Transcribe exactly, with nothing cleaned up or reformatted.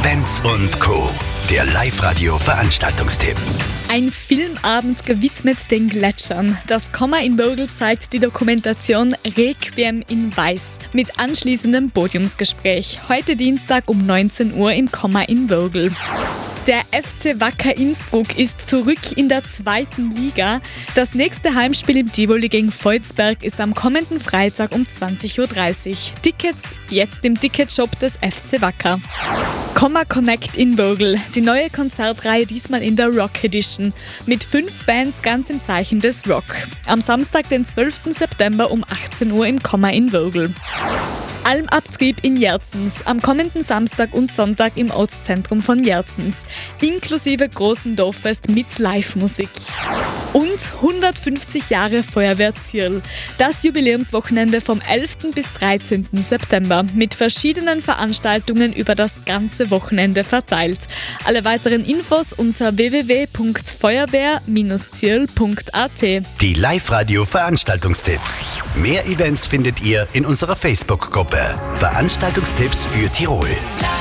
Events und Co. Der Live-Radio-Veranstaltungstipp. Ein Filmabend gewidmet den Gletschern. Das Komma in Vogel zeigt die Dokumentation Requiem in Weiß mit anschließendem Podiumsgespräch. Heute Dienstag um neunzehn Uhr im Komma in Vogel. Der F C Wacker Innsbruck ist zurück in der zweiten Liga. Das nächste Heimspiel im Tivoli gegen Volzberg ist am kommenden Freitag um zwanzig Uhr dreißig. Tickets jetzt im Ticketshop des F C Wacker. Komma Connect in Vogel, die neue Konzertreihe diesmal in der Rock Edition mit fünf Bands ganz im Zeichen des Rock. Am Samstag, den zwölften September um achtzehn Uhr im Komma in Vogel. Almabtrieb in Jerzens, am kommenden Samstag und Sonntag im Ortszentrum von Jerzens, inklusive großen Dorffest mit Live-Musik. Und hundertfünfzig Jahre Feuerwehr Zierl, das Jubiläumswochenende vom elften bis dreizehnten September mit verschiedenen Veranstaltungen über das ganze Wochenende verteilt. Alle weiteren Infos unter w w w punkt feuerwehr Bindestrich zierl punkt a t. Die Live-Radio-Veranstaltungstipps. Mehr Events findet ihr in unserer Facebook-Gruppe. Veranstaltungstipps für Tirol.